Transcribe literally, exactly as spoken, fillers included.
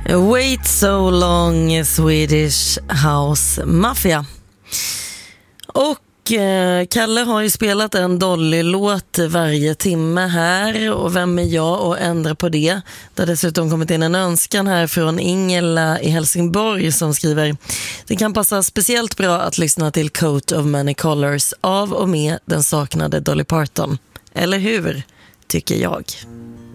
Wait so long, Swedish House Mafia. Och eh, Kalle har ju spelat en Dolly-låt varje timme här. Och vem är jag att ändra på det? Det har dessutom kommit in en önskan här från Ingela i Helsingborg som skriver: det kan passa speciellt bra att lyssna till Coat of Many Colors av och med den saknade Dolly Parton. Eller hur, tycker jag.